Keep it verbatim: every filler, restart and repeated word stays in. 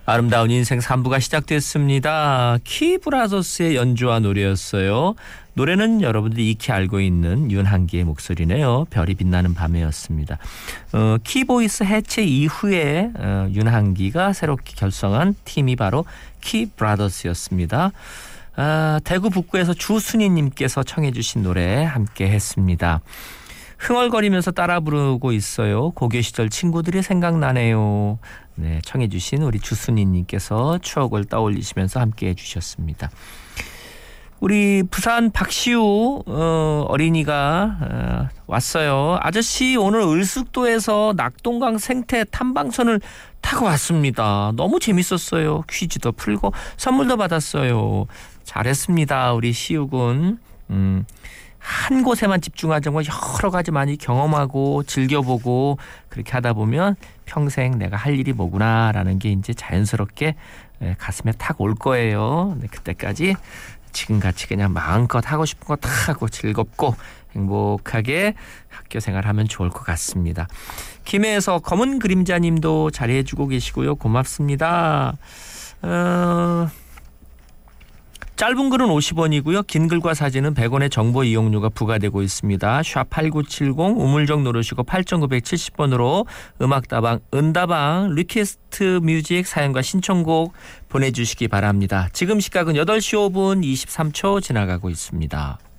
아름다운 인생 삼 부가 시작됐습니다. 키브라더스의 연주와 노래였어요. 노래는 여러분들이 익히 알고 있는 윤한기의 목소리네요. 별이 빛나는 밤에였습니다. 어, 키보이스 해체 이후에 어, 윤한기가 새롭게 결성한 팀이 바로 키브라더스였습니다. 아, 대구 북구에서 주순희님께서 청해 주신 노래 함께 했습니다. 흥얼거리면서 따라 부르고 있어요. 고교 시절 친구들이 생각나네요. 네, 청해 주신 우리 주순희님께서 추억을 떠올리시면서 함께 해주셨습니다. 우리 부산 박시우 어, 어린이가 어, 왔어요. 아저씨 오늘 을숙도에서 낙동강 생태 탐방선을 타고 왔습니다. 너무 재밌었어요. 퀴즈도 풀고 선물도 받았어요. 잘했습니다. 우리 시우군. 음, 한 곳에만 집중하지 않고 여러 가지 많이 경험하고 즐겨보고 그렇게 하다 보면 평생 내가 할 일이 뭐구나라는 게 이제 자연스럽게 가슴에 탁 올 거예요. 그때까지 지금같이 그냥 마음껏 하고 싶은 거 다 하고 즐겁고 행복하게 학교 생활하면 좋을 것 같습니다. 김해에서 검은 그림자님도 자리해주고 계시고요. 고맙습니다. 어... 짧은 글은 오십 원이고요. 긴 글과 사진은 백 원의 정보 이용료가 부과되고 있습니다. 샵 팔구칠공 우물정 누르시고 팔 구칠공 번으로 음악다방 은다방 리퀘스트 뮤직 사연과 신청곡 보내주시기 바랍니다. 지금 시각은 여덟 시 오 분 이십삼 초 지나가고 있습니다.